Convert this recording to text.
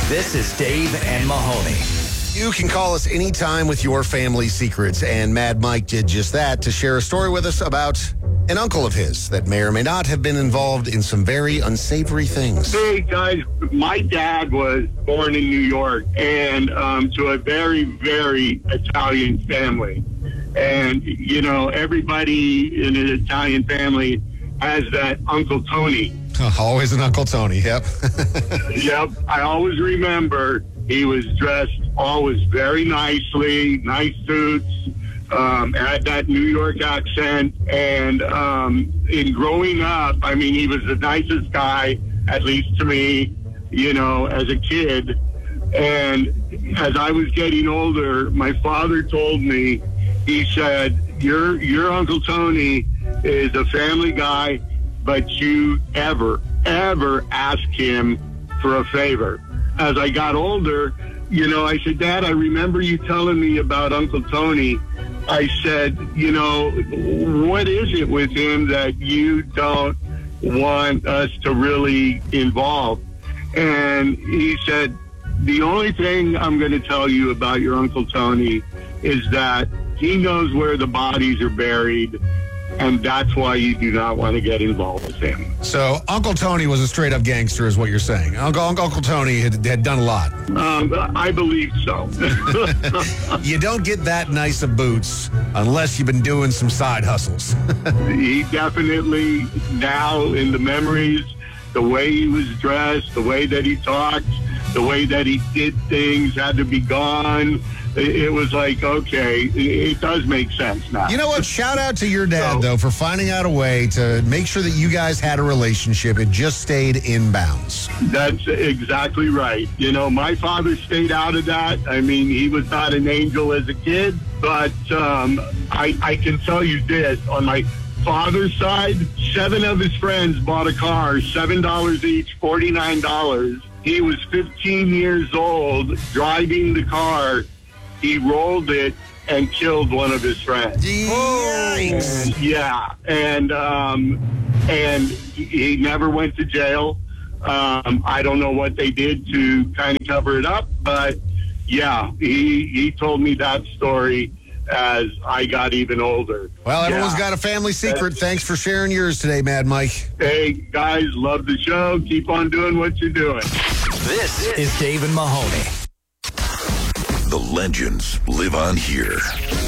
This is Dave and Mahoney. You can call us anytime with your family secrets, and Mad Mike did just that to share a story with us about an uncle of his that may or may not have been involved in some very unsavory things. Hey, guys, my dad was born in New York and to a very, very Italian family. And, you know, everybody in an Italian family has that Uncle Tony. Always an Uncle Tony, yep. Yep, I always remember he was dressed always very nicely, nice suits, had that New York accent. And in growing up, I mean, he was the nicest guy, at least to me, you know, as a kid. And as I was getting older, my father told me, he said, your Uncle Tony is a family guy, but you ever ask him for a favor. As I got older, you know, I said, Dad, I remember you telling me about Uncle Tony. I said, you know, what is it with him that you don't want us to really involve? And he said, the only thing I'm going to tell you about your Uncle Tony is that he knows where the bodies are buried, and that's why you do not want to get involved with him. So Uncle Tony was a straight-up gangster is what you're saying. Uncle Tony had done a lot. I believe so. You don't get that nice of boots unless you've been doing some side hustles. He definitely, now in the memories, the way he was dressed, the way that he talked, the way that he did things had to be gone. It was like, okay, it does make sense now. You know what? Shout out to your dad, though, for finding out a way to make sure that you guys had a relationship. It just stayed in bounds. That's exactly right. You know, my father stayed out of that. I mean, he was not an angel as a kid, but I can tell you this. On my father's side, 7 of his friends bought a car, $7 each, $49. He was 15 years old, driving the car. He rolled it and killed one of his friends. Yikes. And he never went to jail. I don't know what they did to kind of cover it up, but yeah, he told me that story as I got even older. Well, everyone's got a family secret. Thanks for sharing yours today, Mad Mike. Hey, guys, love the show. Keep on doing what you're doing. This is Dave and Mahoney. The legends live on here.